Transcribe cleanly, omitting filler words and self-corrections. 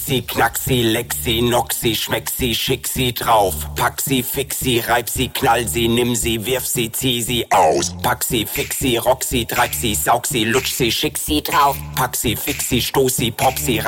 sie, knack sie, leck sie, knock sie, schmeck sie, schick sie drauf. Pack sie, fix sie, reib sie, knall sie, nimm sie, wirf sie, zieh sie aus. Pack sie, fix sie, rock sie, treib sie, saug sie, lutsch sie, schick sie drauf. Pack sie, fix sie, stoß sie, pop sie,